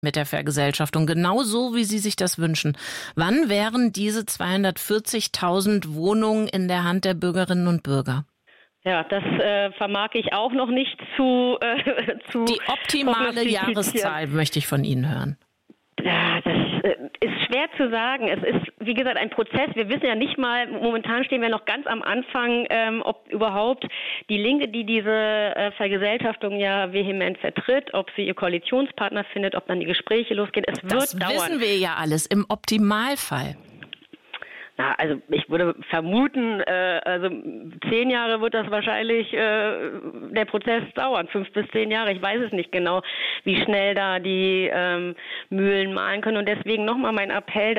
mit der Vergesellschaftung, genau so, wie Sie sich das wünschen. Wann wären diese 240.000 Wohnungen in der Hand der Bürgerinnen und Bürger? Ja, das vermag ich auch noch nicht zu Die optimale Jahreszahl möchte ich von Ihnen hören. Ja, das ist schwer zu sagen. Es ist, wie gesagt, ein Prozess. Wir wissen ja nicht mal, momentan stehen wir noch ganz am Anfang, ob überhaupt die Linke, die diese Vergesellschaftung ja vehement vertritt, ob sie ihr Koalitionspartner findet, ob dann die Gespräche losgehen. Es wird dauern. Das wissen wir ja alles im Optimalfall. Ja, also ich würde vermuten, 10 Jahre wird das wahrscheinlich der Prozess dauern, 5 bis 10 Jahre. Ich weiß es nicht genau, wie schnell da die Mühlen mahlen können. Und deswegen nochmal mein Appell,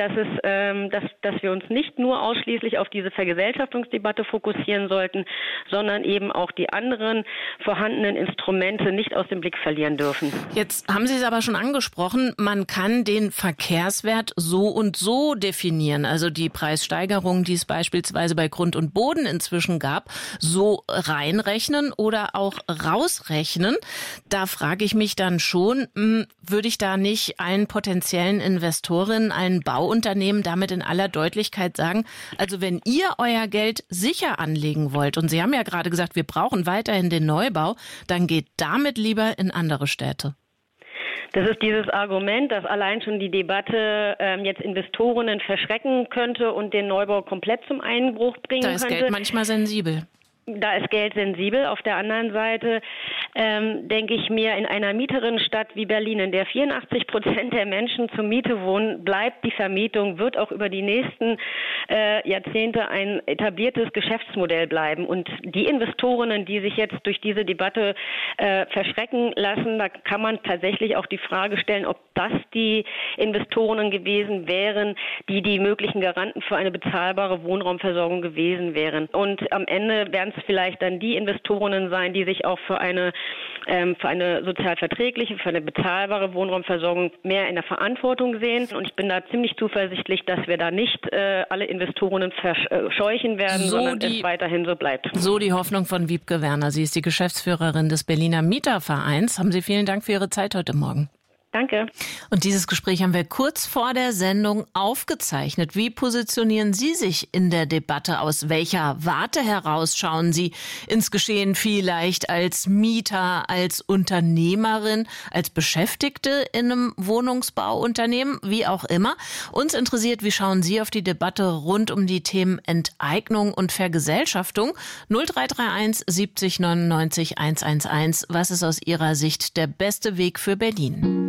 dass wir uns nicht nur ausschließlich auf diese Vergesellschaftungsdebatte fokussieren sollten, sondern eben auch die anderen vorhandenen Instrumente nicht aus dem Blick verlieren dürfen. Jetzt haben Sie es aber schon angesprochen, man kann den Verkehrswert so und so definieren, also die Preissteigerung, die es beispielsweise bei Grund und Boden inzwischen gab, so reinrechnen oder auch rausrechnen. Da frage ich mich dann schon, würde ich da nicht allen potenziellen Investorinnen, allen Bauunternehmen damit in aller Deutlichkeit sagen, also wenn ihr euer Geld sicher anlegen wollt, und Sie haben ja gerade gesagt, wir brauchen weiterhin den Neubau, dann geht damit lieber in andere Städte. Das ist dieses Argument, dass allein schon die Debatte jetzt Investorinnen verschrecken könnte und den Neubau komplett zum Einbruch bringen könnte. Da ist Geld manchmal sensibel. Da ist Geld sensibel. Auf der anderen Seite denke ich mir, in einer Mieterinnenstadt wie Berlin, in der 84% der Menschen zur Miete wohnen, bleibt die Vermietung, wird auch über die nächsten Jahrzehnte ein etabliertes Geschäftsmodell bleiben. Und die Investorinnen, die sich jetzt durch diese Debatte verschrecken lassen, da kann man tatsächlich auch die Frage stellen, ob das die Investorinnen gewesen wären, die möglichen Garanten für eine bezahlbare Wohnraumversorgung gewesen wären. Und am Ende werden es vielleicht dann die Investorinnen sein, die sich auch für eine sozial verträgliche, für eine bezahlbare Wohnraumversorgung mehr in der Verantwortung sehen. Und ich bin da ziemlich zuversichtlich, dass wir da nicht alle Investorinnen verscheuchen werden, sondern es weiterhin so bleibt. So die Hoffnung von Wiebke Werner. Sie ist die Geschäftsführerin des Berliner Mietervereins. Haben Sie vielen Dank für Ihre Zeit heute Morgen. Danke. Und dieses Gespräch haben wir kurz vor der Sendung aufgezeichnet. Wie positionieren Sie sich in der Debatte? Aus welcher Warte heraus schauen Sie ins Geschehen, vielleicht als Mieter, als Unternehmerin, als Beschäftigte in einem Wohnungsbauunternehmen, wie auch immer? Uns interessiert, wie schauen Sie auf die Debatte rund um die Themen Enteignung und Vergesellschaftung? 0331 70 99 111. Was ist aus Ihrer Sicht der beste Weg für Berlin?